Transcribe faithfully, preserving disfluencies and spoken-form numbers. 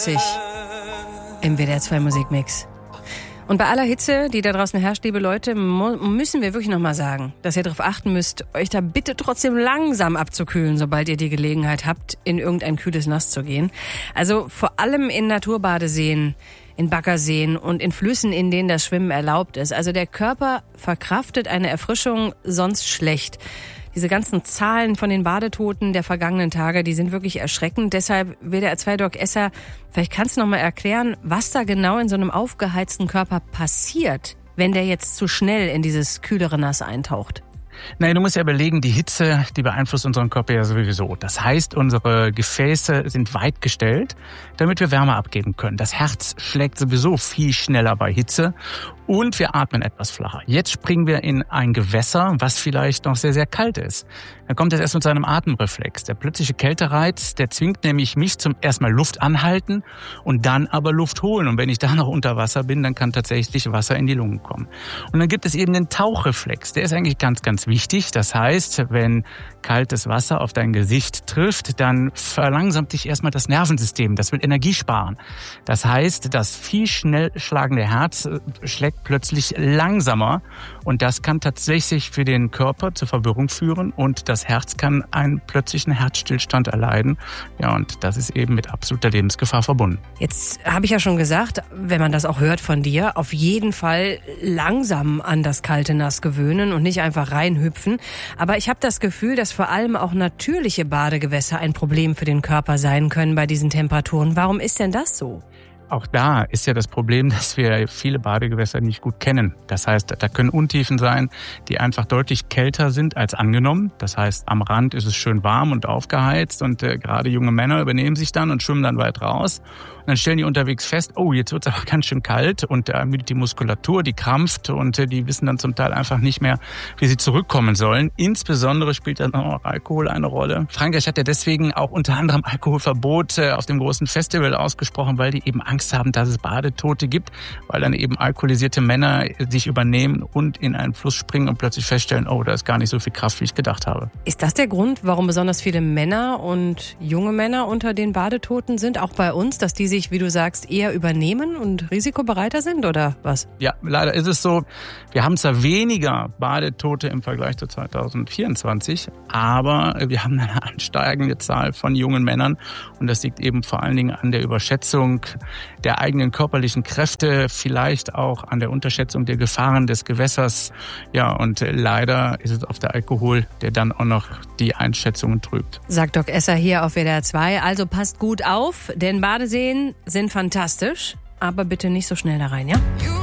im W D R zwei Musikmix. Und bei aller Hitze, die da draußen herrscht, liebe Leute, müssen wir wirklich nochmal sagen, dass ihr darauf achten müsst, euch da bitte trotzdem langsam abzukühlen, sobald ihr die Gelegenheit habt, in irgendein kühles Nass zu gehen. Also vor allem in Naturbadeseen, in Baggerseen und in Flüssen, in denen das Schwimmen erlaubt ist. Also der Körper verkraftet eine Erfrischung sonst schlecht. Diese ganzen Zahlen von den Badetoten der vergangenen Tage, die sind wirklich erschreckend. Deshalb W D R zwei Doc Esser, vielleicht kannst du noch mal erklären, was da genau in so einem aufgeheizten Körper passiert, wenn der jetzt zu schnell in dieses kühlere Nass eintaucht. Nein, du musst ja überlegen, die Hitze, die beeinflusst unseren Körper ja sowieso. Das heißt, unsere Gefäße sind weit gestellt, damit wir Wärme abgeben können. Das Herz schlägt sowieso viel schneller bei Hitze und wir atmen etwas flacher. Jetzt springen wir in ein Gewässer, was vielleicht noch sehr, sehr kalt ist. Dann kommt es erst mit seinem Atemreflex. Der plötzliche Kältereiz, der zwingt nämlich mich zum erstmal Luft anhalten und dann aber Luft holen. Und wenn ich da noch unter Wasser bin, dann kann tatsächlich Wasser in die Lungen kommen. Und dann gibt es eben den Tauchreflex. Der ist eigentlich ganz, ganz wichtig. Das heißt, wenn kaltes Wasser auf dein Gesicht trifft, dann verlangsamt dich erstmal das Nervensystem. Das will Energie sparen. Das heißt, das viel schnell schlagende Herz schlägt plötzlich langsamer. Und das kann tatsächlich für den Körper zur Verwirrung führen und das Herz kann einen plötzlichen Herzstillstand erleiden. Ja, und das ist eben mit absoluter Lebensgefahr verbunden. Jetzt habe ich ja schon gesagt, wenn man das auch hört von dir, auf jeden Fall langsam an das kalte Nass gewöhnen und nicht einfach reinhüpfen. Aber ich habe das Gefühl, dass vor allem auch natürliche Badegewässer ein Problem für den Körper sein können bei diesen Temperaturen. Warum ist denn das so? Auch da ist ja das Problem, dass wir viele Badegewässer nicht gut kennen. Das heißt, da können Untiefen sein, die einfach deutlich kälter sind als angenommen. Das heißt, am Rand ist es schön warm und aufgeheizt und äh, gerade junge Männer übernehmen sich dann und schwimmen dann weit raus. Und dann stellen die unterwegs fest, oh, jetzt wird es aber ganz schön kalt und äh, die Muskulatur, die krampft und äh, die wissen dann zum Teil einfach nicht mehr, wie sie zurückkommen sollen. Insbesondere spielt dann auch Alkohol eine Rolle. Frankreich hat ja deswegen auch unter anderem Alkoholverbot äh, auf dem großen Festival ausgesprochen, weil die eben Angst haben, dass es Badetote gibt, weil dann eben alkoholisierte Männer sich übernehmen und in einen Fluss springen und plötzlich feststellen, oh, da ist gar nicht so viel Kraft, wie ich gedacht habe. Ist das der Grund, warum besonders viele Männer und junge Männer unter den Badetoten sind, auch bei uns, dass die sich, wie du sagst, eher übernehmen und risikobereiter sind, oder was? Ja, leider ist es so, wir haben zwar weniger Badetote im Vergleich zu zwanzig vierundzwanzig, aber wir haben eine ansteigende Zahl von jungen Männern und das liegt eben vor allen Dingen an der Überschätzung der eigenen körperlichen Kräfte, vielleicht auch an der Unterschätzung der Gefahren des Gewässers. Ja, und leider ist es oft der Alkohol, der dann auch noch die Einschätzungen trübt. Sagt Doc Esser hier auf W D R zwei. Also passt gut auf, denn Badeseen sind fantastisch, aber bitte nicht so schnell da rein, ja?